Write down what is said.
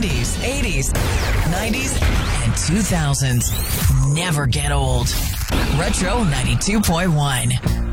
70s, 80s, 90s, and 2000s. Never get old. Retro 92.1.